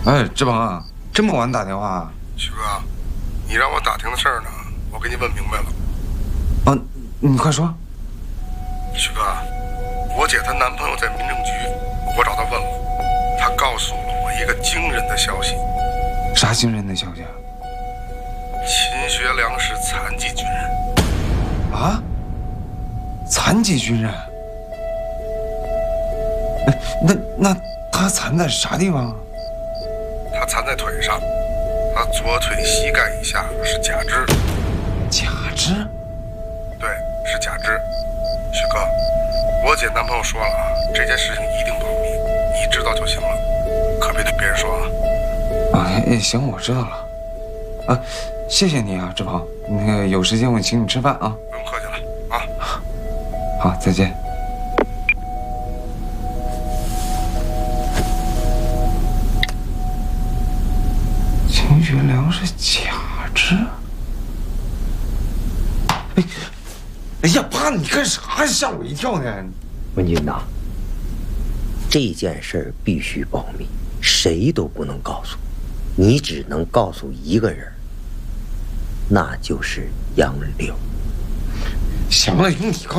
哎，志鹏啊，这么晚打电话？ 许哥，你让我打听的事儿呢，我给你问明白了。 啊，你快说。 许哥，我姐她男朋友在民政局，我找他问了，他告诉了我一个惊人的消息。 啥惊人的消息啊？ 秦学良是残疾军人。 啊？残疾军人？哎，那他残在啥地方啊？ 他残在腿上，他左腿膝盖以下是假肢。 假肢？ 对，是假肢。许哥，我姐男朋友说了啊，这件事情一定保密，你知道就行了，可别对别人说啊。 啊，行，我知道了。啊，谢谢你啊，志鹏。那个有时间我请你吃饭啊。 不用客气了啊。 好，再见。秦学良是假肢？哎呀，爸，你干啥？吓我一跳呢！ 文军呐，这件事必须保密，谁都不能告诉，你只能告诉一个人，那就是杨柳。 行了，用你告。